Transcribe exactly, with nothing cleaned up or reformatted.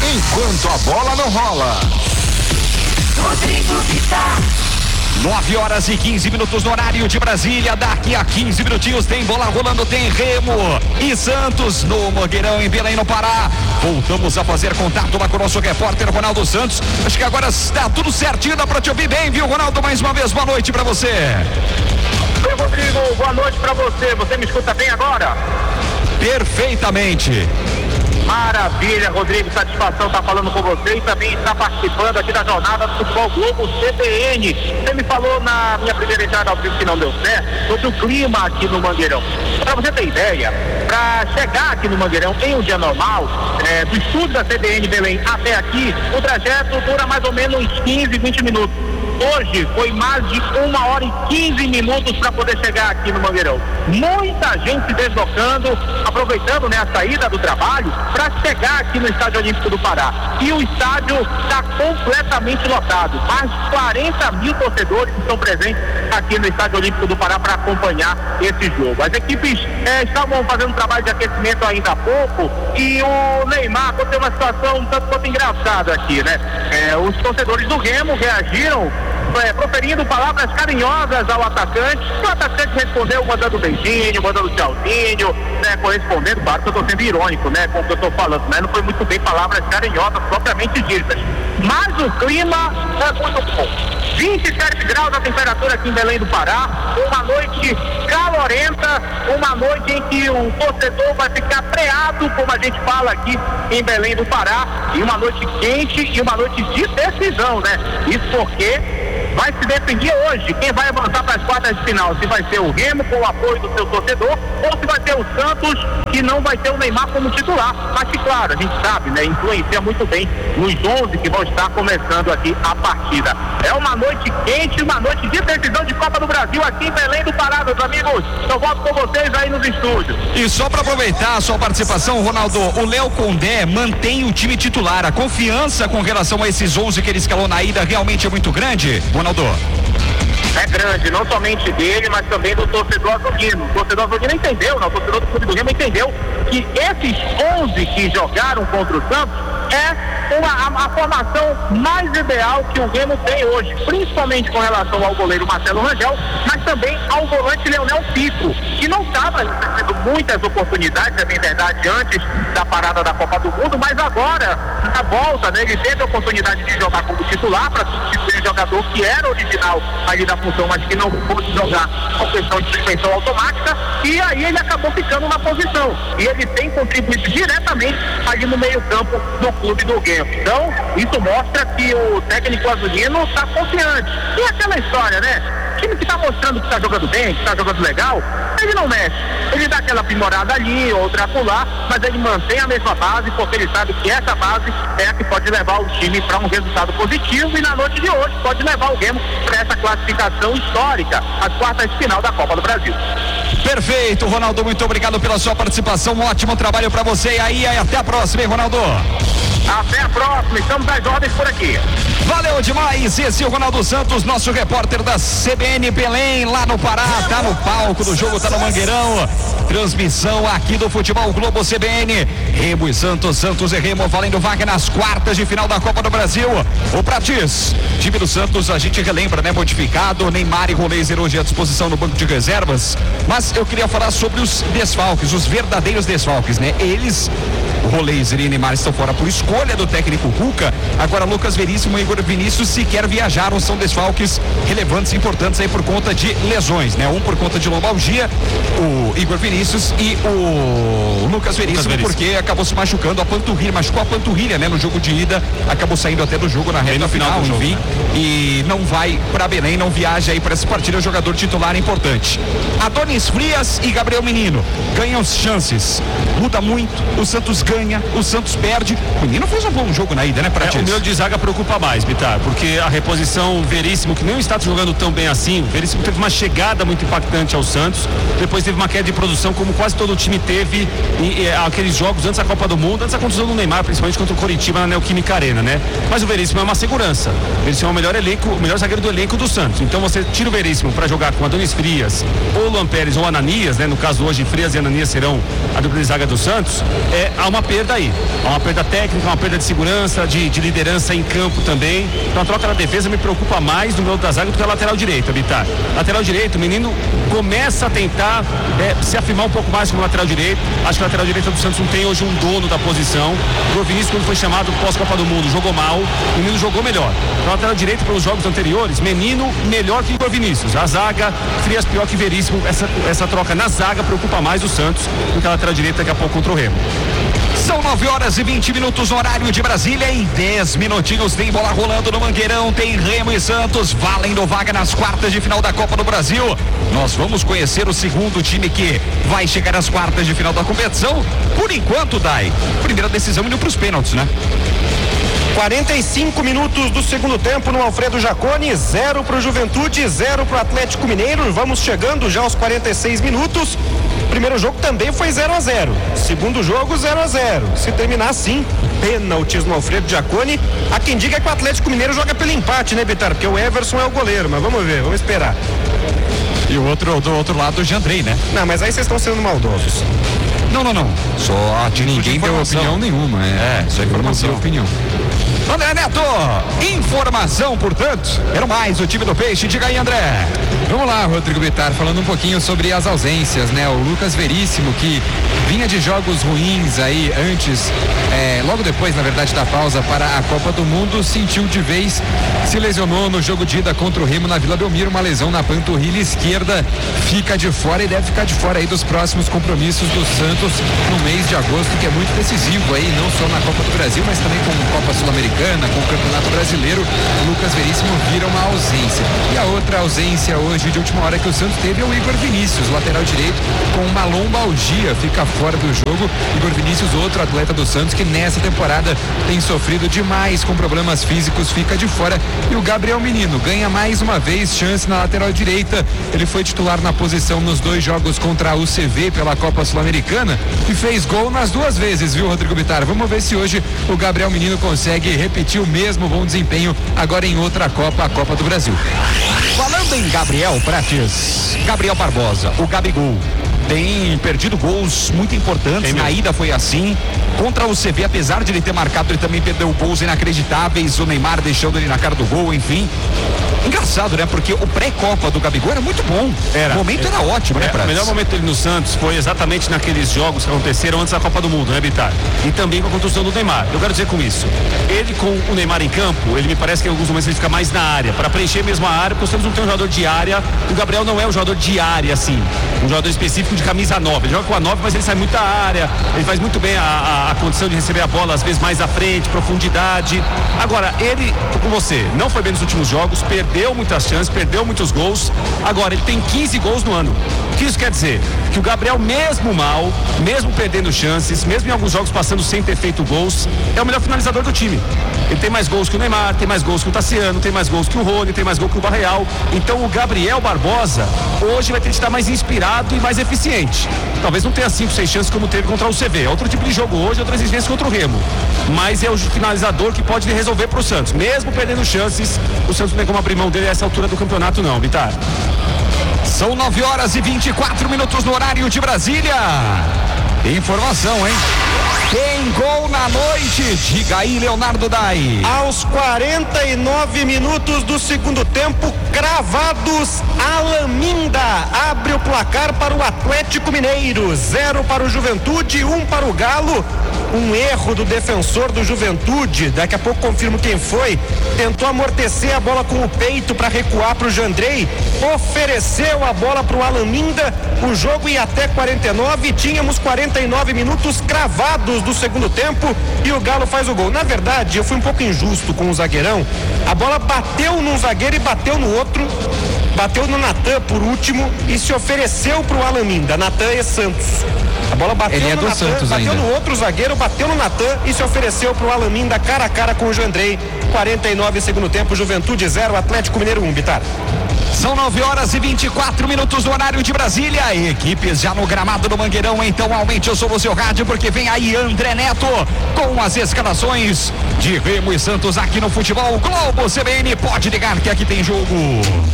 enquanto a bola não rola. Rodrigo Vitar. nove horas e quinze minutos no horário de Brasília. Daqui a quinze minutinhos tem bola rolando, tem Remo e Santos no Mangueirão, em Belém, no Pará. Voltamos a fazer contato lá com o nosso repórter Ronaldo Santos. Acho que agora está tudo certinho, dá pra te ouvir bem, viu, Ronaldo? Mais uma vez, boa noite pra você. Oi, Rodrigo, boa noite pra você. Você me escuta bem agora? Perfeitamente. Maravilha, Rodrigo, satisfação estar falando com você e também estar participando aqui da jornada do Futebol Globo C B N. Você me falou na minha primeira entrada ao vivo que não deu certo, sobre o clima aqui no Mangueirão. Para você ter ideia, para chegar aqui no Mangueirão em um dia normal, é, do estúdio da C B N Belém até aqui, o trajeto dura mais ou menos quinze, vinte minutos. Hoje foi mais de uma hora e quinze minutos para poder chegar aqui no Mangueirão. Muita gente se deslocando, aproveitando, né, a saída do trabalho para chegar aqui no Estádio Olímpico do Pará. E o estádio está completamente lotado. Mais de quarenta mil torcedores estão presentes aqui no Estádio Olímpico do Pará para acompanhar esse jogo. As equipes eh, estavam fazendo um trabalho de aquecimento ainda há pouco e o Neymar aconteceu uma situação um tanto quanto engraçada aqui, né? Eh, os torcedores do Remo reagiram É, proferindo palavras carinhosas ao atacante. O atacante respondeu mandando beijinho, mandando tchauzinho, né, correspondendo, claro que eu estou sendo irônico, né, com o que eu estou falando, né, não foi muito bem palavras carinhosas propriamente ditas, mas o clima é muito bom. vinte e sete graus a temperatura aqui em Belém do Pará, uma noite calorenta, uma noite em que o torcedor vai ficar preado, como a gente fala aqui em Belém do Pará, e uma noite quente e uma noite de decisão, né, isso porque vai se definir hoje quem vai avançar para as quartas de final, se vai ser o Remo com o apoio do seu torcedor ou se vai ser o Santos, que não vai ter o Neymar como titular, mas que claro, a gente sabe, né, influencia muito bem nos onze que vão estar começando aqui a partida. É uma noite quente, uma noite de decisão de Copa do Brasil aqui em Belém do Pará, meus amigos. Eu volto com vocês aí nos estúdios. E só para aproveitar a sua participação, Ronaldo, o Léo Condé mantém o time titular. A confiança com relação a esses onze que ele escalou na ida realmente é muito grande, Ronaldo? É grande, não somente dele, mas também do torcedor azulino. O torcedor azulino entendeu, não, o torcedor do Clube do Remo entendeu que esses onze que jogaram contra o Santos é uma, a, a formação mais ideal que o Remo tem hoje, principalmente com relação ao goleiro Marcelo Rangel, mas também ao volante Leonel Pico, que não estava tendo muitas oportunidades, é bem verdade, antes da parada da Copa do Mundo, mas agora, na volta, né, ele teve a oportunidade de jogar como titular para substituir o jogador que era original ali da função, mas que não pôde jogar com questão de suspensão automática, e aí ele acabou ficando na posição, e ele tem contribuído diretamente ali no meio campo do clube do Remo. Então, isso mostra que o técnico azulino está confiante. E aquela história, né? O time que está mostrando que está jogando bem, que está jogando legal, ele não mexe. Ele dá aquela aprimorada ali, outra acolá, mas ele mantém a mesma base, porque ele sabe que essa base é a que pode levar o time para um resultado positivo e na noite de hoje pode levar o Remo para essa classificação histórica, as quartas de final da Copa do Brasil. Perfeito, Ronaldo, muito obrigado pela sua participação, um ótimo trabalho para você e aí, até a próxima, hein, Ronaldo? Até a próxima, estamos às ordens por aqui. Valeu demais, esse é o Ronaldo Santos, nosso repórter da C B N Belém, lá no Pará, tá no palco do jogo, tá no Mangueirão, transmissão aqui do Futebol Globo C B N, Remo e Santos, Santos e Remo valendo vaga nas quartas de final da Copa do Brasil. O Pratis, time do Santos, a gente relembra, né, modificado, Neymar e Roleiser hoje à disposição no banco de reservas, mas eu queria falar sobre os desfalques, os verdadeiros desfalques, né, eles, o Roleiser e Neymar estão fora por escolha do técnico Cuca, agora Lucas Veríssimo e Igor Vinícius sequer viajaram, são desfalques relevantes e importantes aí por conta de lesões, né? Um por conta de lombalgia, o Igor Vinícius e o Lucas Veríssimo, Lucas Veríssimo. Porque acabou se machucando a panturrilha, machucou a panturrilha, né? No jogo de ida, acabou saindo até do jogo na reta final, final enfim, e não vai para Belém, não viaja aí para essa partida, é o jogador titular importante. Adonis Frias e Gabriel Menino ganham chances, muda muito, o Santos ganha, o Santos perde, o Menino fez um bom jogo na ida, né, Pratis? É, o meu de zaga preocupa mais, Bitar, porque a reposição Veríssimo, que não está jogando tão bem assim, o Veríssimo teve uma chegada muito impactante ao Santos, depois teve uma queda de produção, como quase todo o time teve em, em aqueles jogos antes da Copa do Mundo, antes da contusão do Neymar, principalmente contra o Coritiba na Neoquímica Arena, né? Mas o Veríssimo é uma segurança, o Veríssimo é o melhor elenco, o melhor zagueiro do elenco do Santos, então você tira o Veríssimo para jogar com Adonis Frias, ou Luan Pérez ou Ananias, né? No caso hoje, Frias e Ananias serão a dupla de zaga do Santos, é, há uma uma perda aí. Há uma perda técnica, uma perda de segurança, de, de liderança em campo também. Então a troca da defesa me preocupa mais no meio da zaga do que a lateral direita, Bitar. Lateral direito, o menino começa a tentar é, se afirmar um pouco mais como lateral direito. Acho que a lateral direita do Santos não tem hoje um dono da posição. O Vinícius, quando foi chamado pós-Copa do Mundo, jogou mal, o menino jogou melhor. Então, lateral direito, pelos jogos anteriores, menino melhor que o Vinícius. A zaga, Frias pior que Veríssimo. Essa, essa troca na zaga preocupa mais o Santos do que a lateral direita daqui a pouco contra o Remo. São nove horas e vinte minutos no horário de Brasília. Em dez minutinhos tem bola rolando no Mangueirão. Tem Remo e Santos valendo vaga nas quartas de final da Copa do Brasil. Nós vamos conhecer o segundo time que vai chegar às quartas de final da competição. Por enquanto, Dai, primeira decisão indo para os pênaltis, né? quarenta e cinco minutos do segundo tempo no Alfredo Jaconi, zero para o Juventude, zero para o Atlético Mineiro. Vamos chegando já aos quarenta e seis minutos. Primeiro jogo também foi zero a zero. Segundo jogo, zero a zero. Se terminar assim, pênaltis no Alfredo Jaconi. Há quem diga que o Atlético Mineiro joga pelo empate, né, Bitar? Porque o Everson é o goleiro, mas vamos ver, vamos esperar. E o outro, do outro lado, o Jandrei, né? Não, mas aí vocês estão sendo maldosos. Não, não, não. Só a ninguém deu opinião nenhuma. É, é só informação. opinião. André Neto, informação, portanto, quero mais o time do Peixe, diga aí, André. Vamos lá, Rodrigo Bitar, falando um pouquinho sobre as ausências, né? O Lucas Veríssimo, que vinha de jogos ruins aí antes, é, logo depois, na verdade, da pausa para a Copa do Mundo, sentiu de vez, se lesionou no jogo de ida contra o Remo na Vila Belmiro, uma lesão na panturrilha esquerda, fica de fora e deve ficar de fora aí dos próximos compromissos do Santos no mês de agosto, que é muito decisivo aí, não só na Copa do Brasil, mas também com a Copa Sul-Americana, com o Campeonato Brasileiro. Lucas Veríssimo vira uma ausência. E a outra ausência hoje de última hora que o Santos teve é o Igor Vinícius, lateral direito, com uma lombalgia, fica fora do jogo. Igor Vinícius, outro atleta do Santos que nessa temporada tem sofrido demais com problemas físicos, fica de fora. E o Gabriel Menino ganha mais uma vez chance na lateral direita. Ele foi titular na posição nos dois jogos contra a U C V pela Copa Sul-Americana e fez gol nas duas vezes, viu, Rodrigo Bitar? Vamos ver se hoje o Gabriel Menino consegue repetir o mesmo bom desempenho agora em outra Copa, a Copa do Brasil. Falando em Gabriel Prates, Gabriel Barbosa, o Gabigol tem perdido gols muito importantes. Na ida foi assim, contra o C V, apesar de ele ter marcado, ele também perdeu gols inacreditáveis, o Neymar deixando ele na cara do gol, enfim. Engraçado, né? Porque o pré-copa do Gabigol era muito bom. Era. O momento era, era ótimo, é, né, Prates? O melhor momento dele no Santos foi exatamente naqueles jogos que aconteceram antes da Copa do Mundo, né, Bitar? E também com a contusão do Neymar. Eu quero dizer com isso, ele com o Neymar em campo, ele me parece que em alguns momentos ele fica mais na área, para preencher mesmo a área, porque o Santos não tem um jogador de área. O Gabriel não é um jogador de área, assim. Um jogador específico de camisa nove. Ele joga com a nove, mas ele sai muito da área. Ele faz muito bem a, a, a condição de receber a bola, às vezes mais à frente, profundidade. Agora, ele, com você, não foi bem nos últimos jogos, perdeu muitas chances, perdeu muitos gols. Agora, ele tem quinze gols no ano. O que isso quer dizer? Que o Gabriel, mesmo mal, mesmo perdendo chances, mesmo em alguns jogos passando sem ter feito gols, é o melhor finalizador do time. Ele tem mais gols que o Neymar, tem mais gols que o Tassiano, tem mais gols que o Rony, tem mais gols que o Barreal. Então o Gabriel Barbosa hoje vai ter que estar mais inspirado e mais eficiente. Talvez não tenha cinco, seis chances como teve contra o C V. É outro tipo de jogo hoje, outra exigência contra o Remo. Mas é o finalizador que pode resolver para o Santos. Mesmo perdendo chances, o Santos não tem como abrir mão dele a essa altura do campeonato, não, Bitar. São nove horas e vinte e quatro minutos no horário de Brasília. Informação, hein? Tem gol na noite, diga aí, Leonardo Dai. Aos quarenta e nove minutos do segundo tempo, cravados, Alaminda abre o placar para o Atlético Mineiro, zero para o Juventude, um para o Galo. Um erro do defensor do Juventude, daqui a pouco confirmo quem foi, tentou amortecer a bola com o peito para recuar para o Jandrei, ofereceu a bola para o Alaminda, o jogo ia até quarenta e nove, tínhamos quarenta e nove minutos cravados do segundo tempo e o Galo faz o gol. Na verdade, eu fui um pouco injusto com o zagueirão, a bola bateu num zagueiro e bateu no outro, bateu no Natan por último e se ofereceu para o Alaminda, Natan e Santos. A bola bateu Ele é no do Natan, Santos bateu ainda. no outro zagueiro, bateu no Natan e se ofereceu para o Alaminda cara a cara com o Jandrei. quarenta e nove segundo tempo, Juventude zero, Atlético Mineiro um, Bitar. São nove horas e vinte e quatro minutos no horário de Brasília. Equipes já no gramado do Mangueirão, então aumente o som do seu rádio, porque vem aí André Neto com as escalações de Remo e Santos aqui no Futebol Globo C B N. Pode ligar que aqui tem jogo.